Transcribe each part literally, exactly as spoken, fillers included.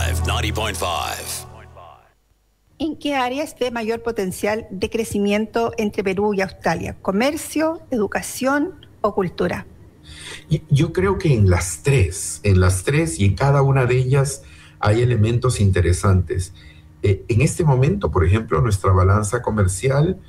Live noventa punto cinco. ¿En qué áreas ve mayor potencial de crecimiento entre Perú y Australia? ¿Comercio, educación o cultura? Yo creo que en las tres, en las tres y en cada una de ellas hay elementos interesantes. Eh, en este momento, por ejemplo, nuestra balanza comercial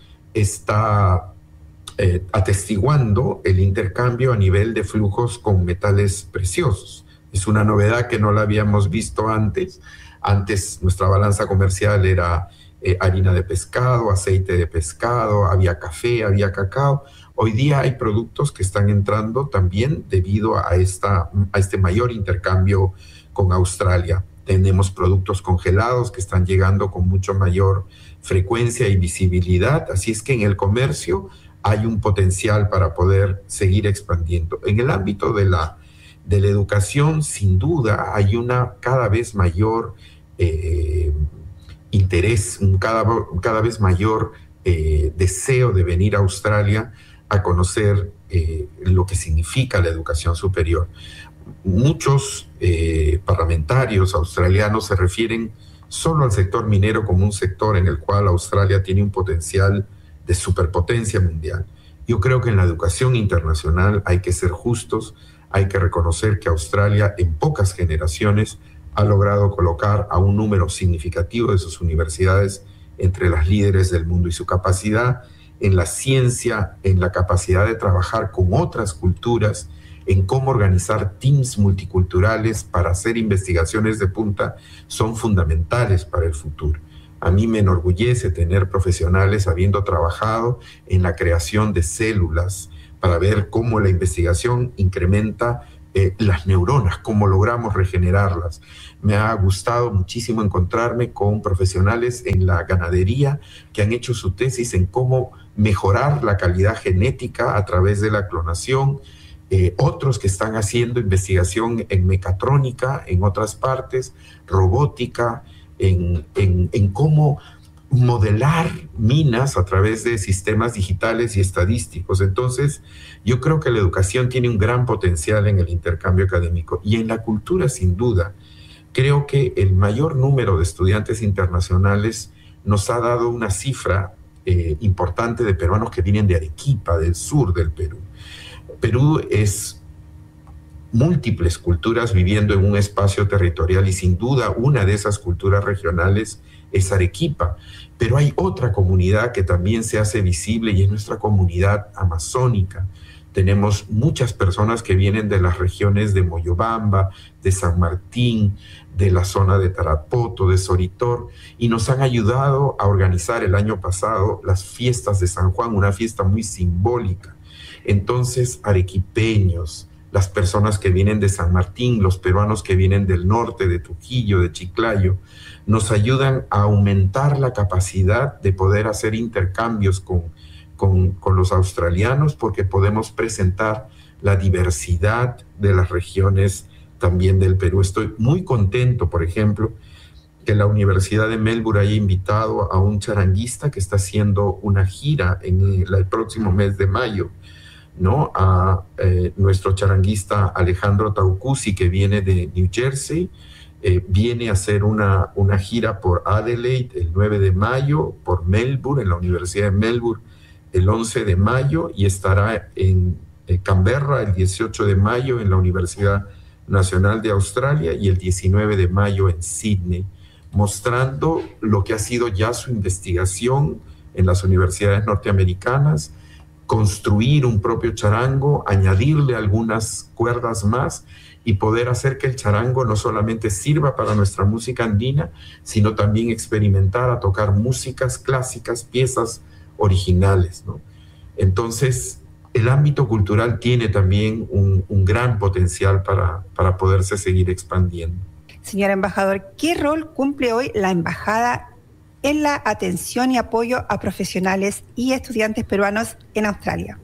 está eh, atestiguando el intercambio a nivel de flujos con metales preciosos. Es una novedad que no la habíamos visto antes. Antes nuestra balanza comercial era eh, harina de pescado, aceite de pescado, había café, había cacao. Hoy día hay productos que están entrando también debido a, esta, a este mayor intercambio con Australia. Tenemos productos congelados que están llegando con mucho mayor frecuencia y visibilidad. Así es que en el comercio hay un potencial para poder seguir expandiendo. En el ámbito de la de la educación, sin duda, hay una cada vez mayor eh, interés, un cada, cada vez mayor eh, deseo de venir a Australia a conocer eh, lo que significa la educación superior. Muchos eh, parlamentarios australianos se refieren solo al sector minero como un sector en el cual Australia tiene un potencial de superpotencia mundial. Yo creo que en la educación internacional hay que ser justos. Hay que reconocer que Australia en pocas generaciones ha logrado colocar a un número significativo de sus universidades entre las líderes del mundo y su capacidad en la ciencia, en la capacidad de trabajar con otras culturas, en cómo organizar teams multiculturales para hacer investigaciones de punta son fundamentales para el futuro. A mí me enorgullece tener profesionales habiendo trabajado en la creación de células para ver cómo la investigación incrementa eh, las neuronas, cómo logramos regenerarlas. Me ha gustado muchísimo encontrarme con profesionales en la ganadería que han hecho su tesis en cómo mejorar la calidad genética a través de la clonación, eh, otros que están haciendo investigación en mecatrónica, en otras partes, robótica, en, en, en cómo modelar minas a través de sistemas digitales y estadísticos. Entonces, yo creo que la educación tiene un gran potencial en el intercambio académico y en la cultura, sin duda. Creo que el mayor número de estudiantes internacionales nos ha dado una cifra eh, importante de peruanos que vienen de Arequipa, del sur del Perú. Perú es múltiples culturas viviendo en un espacio territorial y sin duda una de esas culturas regionales es Arequipa, pero hay otra comunidad que también se hace visible y es nuestra comunidad amazónica. Tenemos muchas personas que vienen de las regiones de Moyobamba, de San Martín, de la zona de Tarapoto, de Soritor, y nos han ayudado a organizar el año pasado las fiestas de San Juan, una fiesta muy simbólica. Entonces, arequipeños, las personas que vienen de San Martín, los peruanos que vienen del norte, de Trujillo, de Chiclayo, nos ayudan a aumentar la capacidad de poder hacer intercambios con, con, con los australianos porque podemos presentar la diversidad de las regiones también del Perú. Estoy muy contento, por ejemplo, que la Universidad de Melbourne haya invitado a un charanguista que está haciendo una gira en el, el próximo mes de mayo, ¿no? A eh, nuestro charanguista Alejandro Taucusi, que viene de New Jersey, eh, viene a hacer una, una gira por Adelaide el nueve de mayo, por Melbourne, en la Universidad de Melbourne, el once de mayo, y estará en eh, Canberra el dieciocho de mayo en la Universidad Nacional de Australia y el diecinueve de mayo en Sydney, mostrando lo que ha sido ya su investigación en las universidades norteamericanas, construir un propio charango, añadirle algunas cuerdas más y poder hacer que el charango no solamente sirva para nuestra música andina, sino también experimentar a tocar músicas clásicas, piezas originales, ¿no? Entonces, el ámbito cultural tiene también un, un gran potencial para, para poderse seguir expandiendo. Señor embajador, ¿qué rol cumple hoy la embajada en la atención y apoyo a profesionales y estudiantes peruanos en Australia?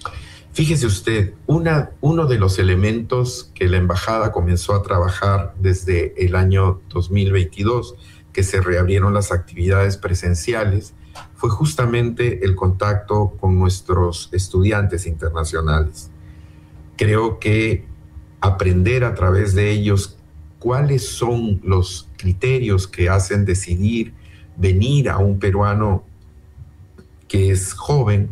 Fíjese usted, una, uno de los elementos que la embajada comenzó a trabajar desde el año dos mil veintidós, que se reabrieron las actividades presenciales, fue justamente el contacto con nuestros estudiantes internacionales. Creo que aprender a través de ellos cuáles son los criterios que hacen decidir venir a un peruano que es joven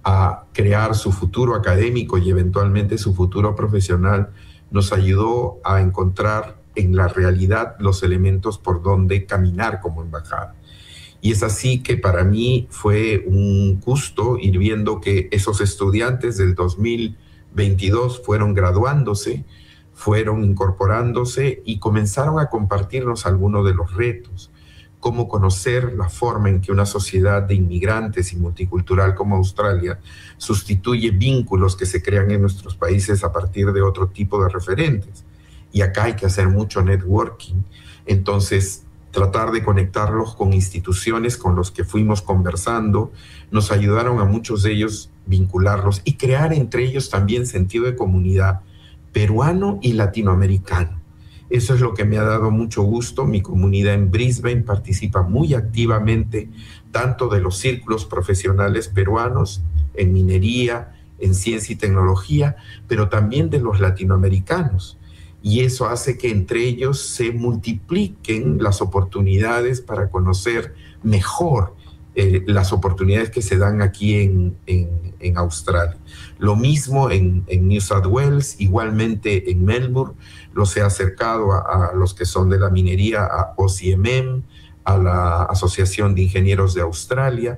a crear su futuro académico y eventualmente su futuro profesional, nos ayudó a encontrar en la realidad los elementos por donde caminar como embajada. Y es así que para mí fue un gusto ir viendo que esos estudiantes del dos mil veintidós fueron graduándose, fueron incorporándose y comenzaron a compartirnos algunos de los retos. Cómo conocer la forma en que una sociedad de inmigrantes y multicultural como Australia sustituye vínculos que se crean en nuestros países a partir de otro tipo de referentes. Y acá hay que hacer mucho networking. Entonces, tratar de conectarlos con instituciones con los que fuimos conversando, nos ayudaron a muchos de ellos vincularlos y crear entre ellos también sentido de comunidad peruano y latinoamericano. Eso es lo que me ha dado mucho gusto. Mi comunidad en Brisbane participa muy activamente tanto de los círculos profesionales peruanos en minería, en ciencia y tecnología, pero también de los latinoamericanos. Y eso hace que entre ellos se multipliquen las oportunidades para conocer mejor eh, las oportunidades que se dan aquí en, en, en Australia. Lo mismo en, en New South Wales, igualmente en Melbourne, los he acercado a, a los que son de la minería, a O C M M, a la Asociación de Ingenieros de Australia.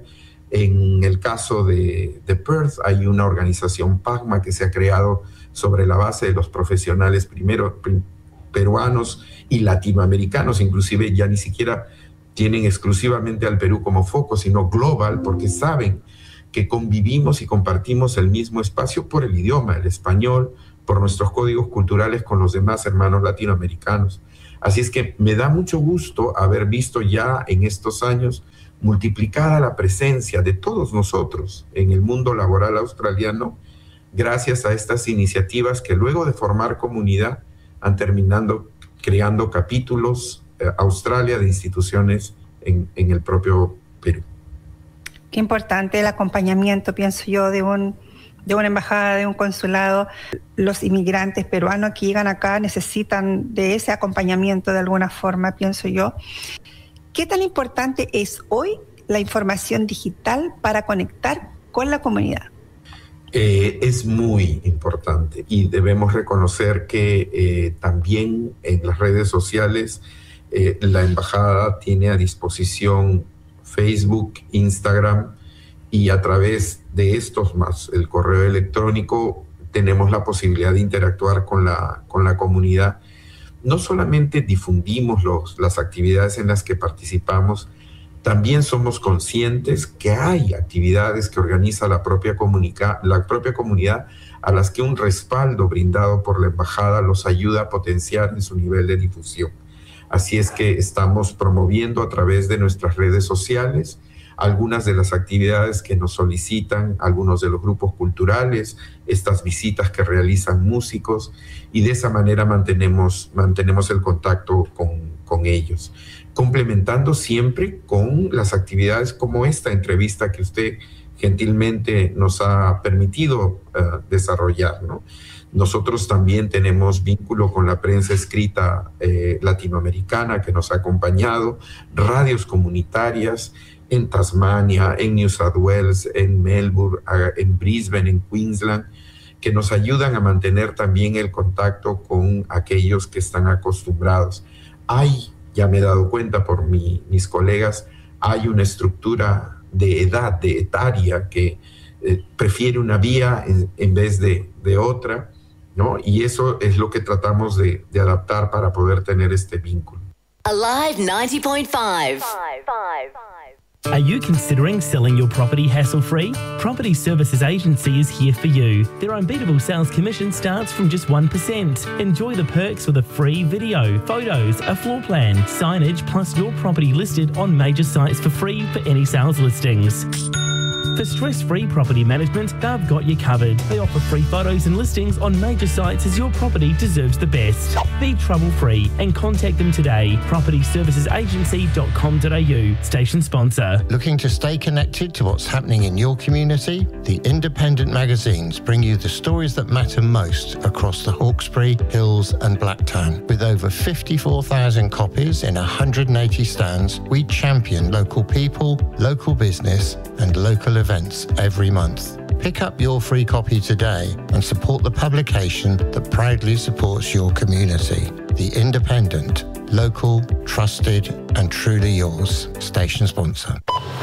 En el caso de, de Perth hay una organización PACMA que se ha creado sobre la base de los profesionales primero prim, peruanos y latinoamericanos, inclusive ya ni siquiera tienen exclusivamente al Perú como foco, sino global, porque saben que convivimos y compartimos el mismo espacio por el idioma, el español, por nuestros códigos culturales con los demás hermanos latinoamericanos. Así es que me da mucho gusto haber visto ya en estos años multiplicada la presencia de todos nosotros en el mundo laboral australiano, gracias a estas iniciativas que luego de formar comunidad han terminado creando capítulos eh, Australia de instituciones en, en el propio Perú. Qué importante el acompañamiento, pienso yo, de un de una embajada, de un consulado. Los inmigrantes peruanos que llegan acá necesitan de ese acompañamiento de alguna forma, pienso yo. ¿Qué tan importante es hoy la información digital para conectar con la comunidad? Eh, es muy importante y debemos reconocer que eh, también en las redes sociales eh, la embajada tiene a disposición Facebook, Instagram, y a través de estos más el correo electrónico tenemos la posibilidad de interactuar con la, con la comunidad. No solamente difundimos los, las actividades en las que participamos, también somos conscientes que hay actividades que organiza la propia, comunica, la propia comunidad a las que un respaldo brindado por la embajada los ayuda a potenciar en su nivel de difusión. Así es que estamos promoviendo a través de nuestras redes sociales algunas de las actividades que nos solicitan algunos de los grupos culturales, estas visitas que realizan músicos, y de esa manera mantenemos, mantenemos el contacto con, con ellos, complementando siempre con las actividades como esta entrevista que usted gentilmente nos ha permitido uh, desarrollar, ¿no? Nosotros también tenemos vínculo con la prensa escrita eh, latinoamericana que nos ha acompañado, radios comunitarias en Tasmania, en New South Wales, en Melbourne, en Brisbane, en Queensland, que nos ayudan a mantener también el contacto con aquellos que están acostumbrados. Hay, ya me he dado cuenta por mi, mis colegas, hay una estructura de edad, de etaria, que eh, prefiere una vía en, en vez de, de otra, ¿no? Y eso es lo que tratamos de, de adaptar para poder tener este vínculo. Alive ninety point five. Are you considering selling your property hassle-free? Property Services Agency is here for you. Their unbeatable sales commission starts from just one percent. Enjoy the perks with a free video, photos, a floor plan, signage, plus your property listed on major sites for free for any sales listings. For stress-free property management, they've got you covered. They offer free photos and listings on major sites as your property deserves the best. Be trouble-free and contact them today. property services agency dot com dot a u, station sponsor. Looking to stay connected to what's happening in your community? The Independent magazines bring you the stories that matter most across the Hawkesbury, Hills and Blacktown. With over fifty-four thousand copies in one hundred eighty stands, we champion local people, local business and local events every month. Pick up your free copy today and support the publication that proudly supports your community. The Independent, local, trusted and truly yours. Station sponsor.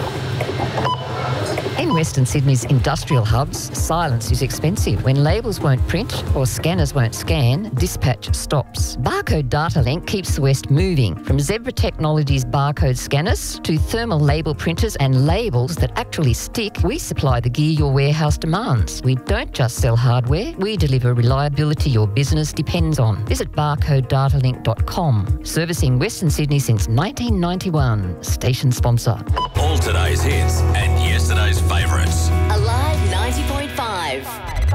In Western Sydney's industrial hubs, silence is expensive. When labels won't print or scanners won't scan, dispatch stops. Barcode Data Link keeps the West moving. From Zebra Technologies barcode scanners to thermal label printers and labels that actually stick, we supply the gear your warehouse demands. We don't just sell hardware, we deliver reliability your business depends on. Visit barcode data link dot com. Servicing Western Sydney since nineteen ninety-one. Station sponsor. All today's hits and yesterday's favourites. Alive ninety point five.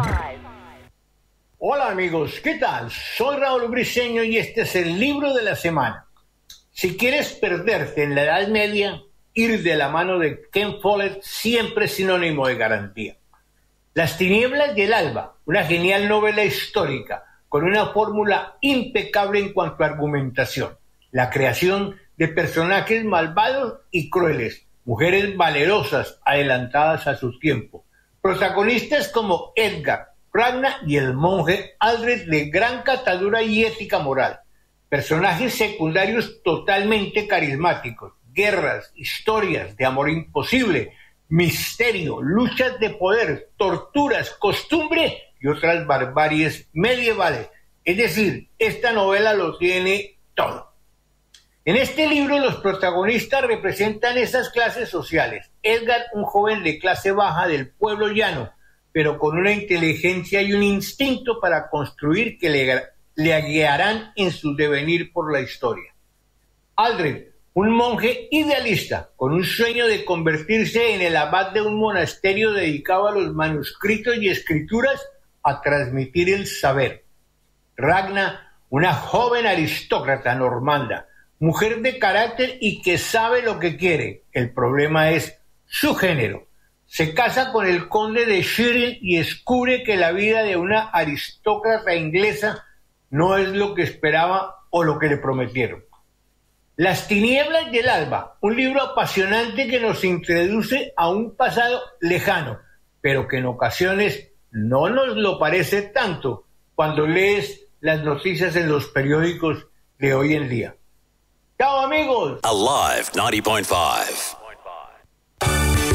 Hola amigos, ¿qué tal? Soy Raúl Briceño y este es el libro de la semana. Si quieres perderte en la Edad Media, ir de la mano de Ken Follett siempre es sinónimo de garantía. Las tinieblas y el alba, una genial novela histórica con una fórmula impecable en cuanto a argumentación, la creación de personajes malvados y crueles, mujeres valerosas adelantadas a su tiempo, protagonistas como Edgar, Ragna y el monje Aldred de gran catadura y ética moral, personajes secundarios totalmente carismáticos, guerras, historias de amor imposible, misterio, luchas de poder, torturas, costumbre y otras barbaries medievales. Es decir, esta novela lo tiene todo. En este libro los protagonistas representan esas clases sociales. Edgar, un joven de clase baja del pueblo llano, pero con una inteligencia y un instinto para construir que le, le guiarán en su devenir por la historia. Aldred, un monje idealista, con un sueño de convertirse en el abad de un monasterio dedicado a los manuscritos y escrituras, a transmitir el saber. Ragna, una joven aristócrata normanda, mujer de carácter y que sabe lo que quiere. El problema es su género. Se casa con el conde de Shirley y descubre que la vida de una aristócrata inglesa no es lo que esperaba o lo que le prometieron. Las tinieblas y el alba, un libro apasionante que nos introduce a un pasado lejano, pero que en ocasiones no nos lo parece tanto cuando lees las noticias en los periódicos de hoy en día. ¡Chao, amigos! Alive ninety point five.